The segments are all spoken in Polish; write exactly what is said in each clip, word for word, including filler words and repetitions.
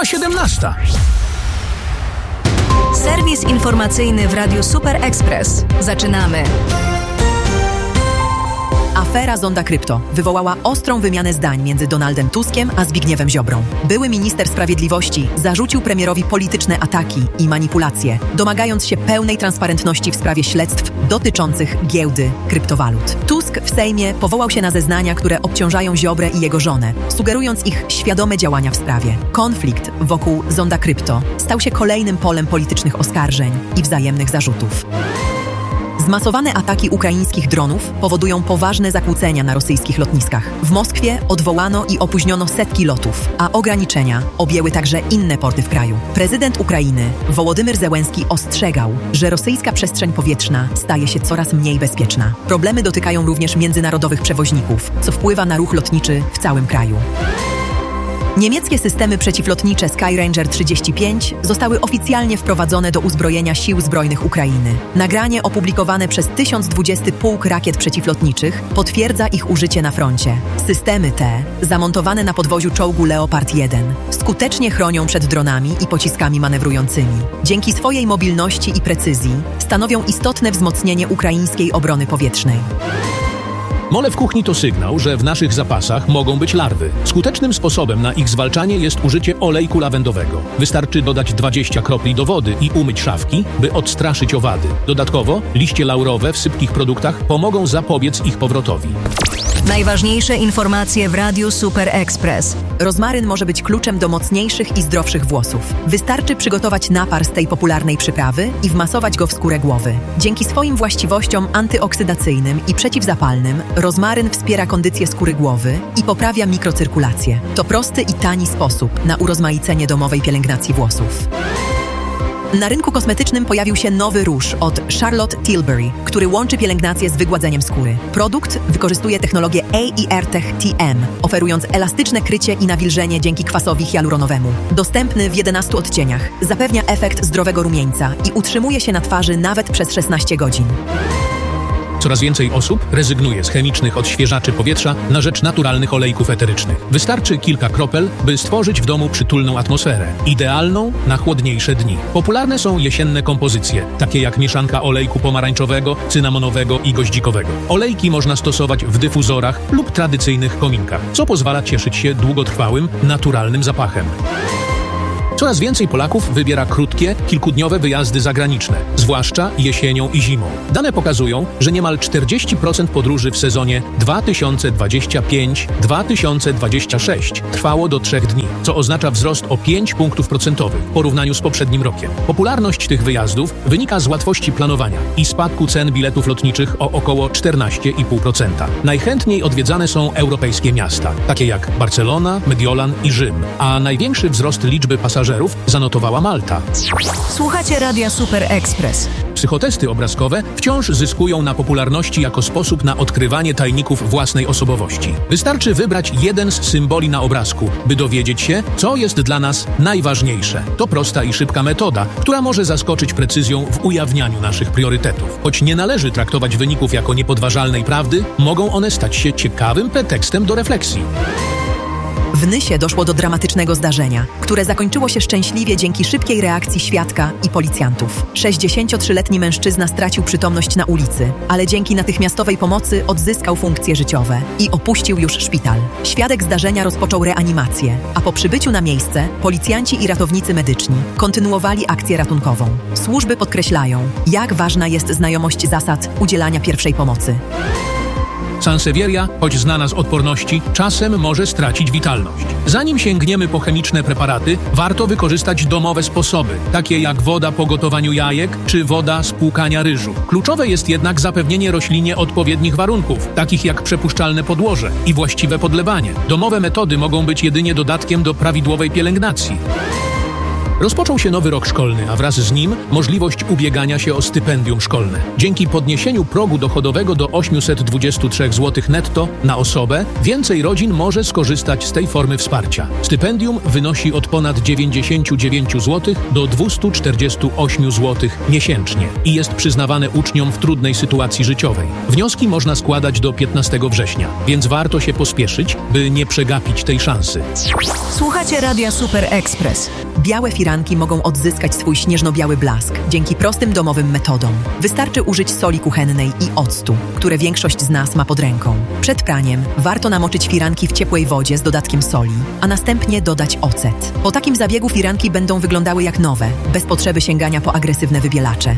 Minęła siedemnasta. Serwis informacyjny w Radiu Super Express. Zaczynamy. Afera Zonda Krypto wywołała ostrą wymianę zdań między Donaldem Tuskiem a Zbigniewem Ziobrą. Były minister sprawiedliwości zarzucił premierowi polityczne ataki i manipulacje, domagając się pełnej transparentności w sprawie śledztw dotyczących giełdy kryptowalut. Tusk w Sejmie powołał się na zeznania, które obciążają Ziobrę i jego żonę, sugerując ich świadome działania w sprawie. Konflikt wokół Zonda Krypto stał się kolejnym polem politycznych oskarżeń i wzajemnych zarzutów. Zmasowane ataki ukraińskich dronów powodują poważne zakłócenia na rosyjskich lotniskach. W Moskwie odwołano i opóźniono setki lotów, a ograniczenia objęły także inne porty w kraju. Prezydent Ukrainy Wołodymyr Zełenski ostrzegał, że rosyjska przestrzeń powietrzna staje się coraz mniej bezpieczna. Problemy dotykają również międzynarodowych przewoźników, co wpływa na ruch lotniczy w całym kraju. Niemieckie systemy przeciwlotnicze Skyranger trzydzieści pięć zostały oficjalnie wprowadzone do uzbrojenia Sił Zbrojnych Ukrainy. Nagranie opublikowane przez tysiąc dwudziesty Pułk Rakiet Przeciwlotniczych potwierdza ich użycie na froncie. Systemy te, zamontowane na podwoziu czołgu Leopard jeden, skutecznie chronią przed dronami i pociskami manewrującymi. Dzięki swojej mobilności i precyzji stanowią istotne wzmocnienie ukraińskiej obrony powietrznej. Mole w kuchni to sygnał, że w naszych zapasach mogą być larwy. Skutecznym sposobem na ich zwalczanie jest użycie olejku lawendowego. Wystarczy dodać dwadzieścia kropli do wody i umyć szafki, by odstraszyć owady. Dodatkowo liście laurowe w sypkich produktach pomogą zapobiec ich powrotowi. Najważniejsze informacje w Radiu Super Express. Rozmaryn może być kluczem do mocniejszych i zdrowszych włosów. Wystarczy przygotować napar z tej popularnej przyprawy i wmasować go w skórę głowy. Dzięki swoim właściwościom antyoksydacyjnym i przeciwzapalnym rozmaryn wspiera kondycję skóry głowy i poprawia mikrocyrkulację. To prosty i tani sposób na urozmaicenie domowej pielęgnacji włosów. Na rynku kosmetycznym pojawił się nowy róż od Charlotte Tilbury, który łączy pielęgnację z wygładzeniem skóry. Produkt wykorzystuje technologię A I R Tech T M, oferując elastyczne krycie i nawilżenie dzięki kwasowi hialuronowemu. Dostępny w jedenastu odcieniach, zapewnia efekt zdrowego rumieńca i utrzymuje się na twarzy nawet przez szesnaście godzin. Coraz więcej osób rezygnuje z chemicznych odświeżaczy powietrza na rzecz naturalnych olejków eterycznych. Wystarczy kilka kropel, by stworzyć w domu przytulną atmosferę, idealną na chłodniejsze dni. Popularne są jesienne kompozycje, takie jak mieszanka olejku pomarańczowego, cynamonowego i goździkowego. Olejki można stosować w dyfuzorach lub tradycyjnych kominkach, co pozwala cieszyć się długotrwałym, naturalnym zapachem. Coraz więcej Polaków wybiera krótkie, kilkudniowe wyjazdy zagraniczne, zwłaszcza jesienią i zimą. Dane pokazują, że niemal czterdzieści procent podróży w sezonie dwa tysiące dwudziestym piątym do dwa tysiące dwudziestego szóstego trwało do trzech dni, co oznacza wzrost o pięć punktów procentowych w porównaniu z poprzednim rokiem. Popularność tych wyjazdów wynika z łatwości planowania i spadku cen biletów lotniczych o około czternaście i pół procent. Najchętniej odwiedzane są europejskie miasta, takie jak Barcelona, Mediolan i Rzym, a największy wzrost liczby pasażerów zanotowała Malta. Słuchacie Radia Super Express. Psychotesty obrazkowe wciąż zyskują na popularności jako sposób na odkrywanie tajników własnej osobowości. Wystarczy wybrać jeden z symboli na obrazku, by dowiedzieć się, co jest dla nas najważniejsze. To prosta i szybka metoda, która może zaskoczyć precyzją w ujawnianiu naszych priorytetów. Choć nie należy traktować wyników jako niepodważalnej prawdy, mogą one stać się ciekawym pretekstem do refleksji. W Nysie doszło do dramatycznego zdarzenia, które zakończyło się szczęśliwie dzięki szybkiej reakcji świadka i policjantów. sześćdziesięciotrzyletni mężczyzna stracił przytomność na ulicy, ale dzięki natychmiastowej pomocy odzyskał funkcje życiowe i opuścił już szpital. Świadek zdarzenia rozpoczął reanimację, a po przybyciu na miejsce policjanci i ratownicy medyczni kontynuowali akcję ratunkową. Służby podkreślają, jak ważna jest znajomość zasad udzielania pierwszej pomocy. Sansevieria, choć znana z odporności, czasem może stracić witalność. Zanim sięgniemy po chemiczne preparaty, warto wykorzystać domowe sposoby, takie jak woda po gotowaniu jajek czy woda z płukania ryżu. Kluczowe jest jednak zapewnienie roślinie odpowiednich warunków, takich jak przepuszczalne podłoże i właściwe podlewanie. Domowe metody mogą być jedynie dodatkiem do prawidłowej pielęgnacji. Rozpoczął się nowy rok szkolny, a wraz z nim możliwość ubiegania się o stypendium szkolne. Dzięki podniesieniu progu dochodowego do osiemset dwadzieścia trzy złotych netto na osobę, więcej rodzin może skorzystać z tej formy wsparcia. Stypendium wynosi od ponad dziewięćdziesiąt dziewięć złotych do dwieście czterdzieści osiem złotych miesięcznie i jest przyznawane uczniom w trudnej sytuacji życiowej. Wnioski można składać do piętnastego września, więc warto się pospieszyć, by nie przegapić tej szansy. Słuchacie Radia Super Express. Białe firanki mogą odzyskać swój śnieżno-biały blask dzięki prostym domowym metodom. Wystarczy użyć soli kuchennej i octu, które większość z nas ma pod ręką. Przed praniem warto namoczyć firanki w ciepłej wodzie z dodatkiem soli, a następnie dodać ocet. Po takim zabiegu firanki będą wyglądały jak nowe, bez potrzeby sięgania po agresywne wybielacze.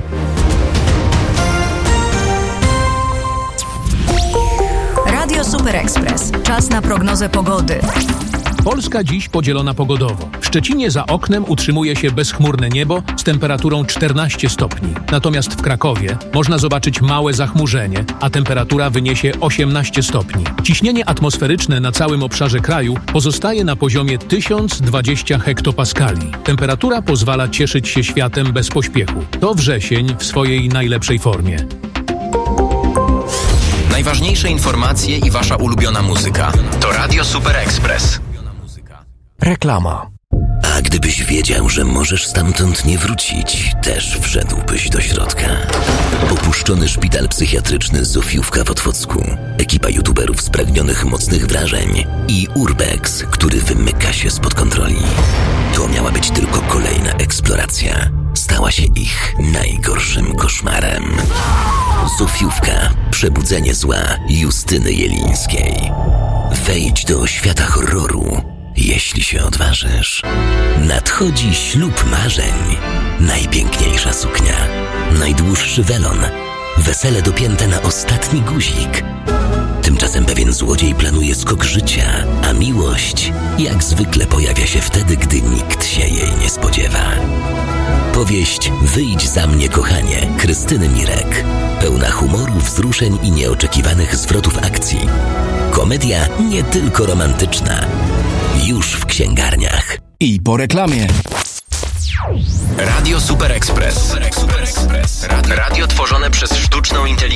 Radio Super Express. Czas na prognozę pogody. Polska dziś podzielona pogodowo. W Szczecinie za oknem utrzymuje się bezchmurne niebo z temperaturą czternaście stopni. Natomiast w Krakowie można zobaczyć małe zachmurzenie, a temperatura wyniesie osiemnaście stopni. Ciśnienie atmosferyczne na całym obszarze kraju pozostaje na poziomie tysiąc dwadzieścia hektopaskali. Temperatura pozwala cieszyć się światem bez pośpiechu. To wrzesień w swojej najlepszej formie. Najważniejsze informacje i wasza ulubiona muzyka. To Radio Super Express. Reklama. A gdybyś wiedział, że możesz stamtąd nie wrócić, też wszedłbyś do środka. Opuszczony szpital psychiatryczny Zofiówka w Otwocku, ekipa youtuberów spragnionych mocnych wrażeń i Urbex, który wymyka się spod kontroli. To miała być tylko kolejna eksploracja. Stała się ich najgorszym koszmarem. Zofiówka. Przebudzenie zła Justyny Jelińskiej. Wejdź do świata horroru, jeśli się odważysz. Nadchodzi ślub marzeń. Najpiękniejsza suknia. Najdłuższy welon. Wesele dopięte na ostatni guzik. Tymczasem pewien złodziej planuje skok życia, a miłość jak zwykle pojawia się wtedy, gdy nikt się jej nie spodziewa. Powieść Wyjdź za mnie, kochanie, Krystyny Mirek. Pełna humoru, wzruszeń i nieoczekiwanych zwrotów akcji. Komedia nie tylko romantyczna. Już w księgarniach. I po reklamie. Radio Super Express. Radio tworzone przez sztuczną inteligencję.